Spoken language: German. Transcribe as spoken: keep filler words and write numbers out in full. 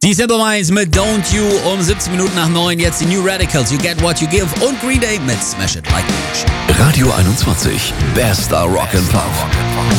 Die Simple Minds mit Don't You um siebzehn Minuten nach neun. Jetzt die New Radicals, You Get What You Give und Green Day mit Smash It Like a Machine. Radio einundzwanzig, bester Rock and Pop.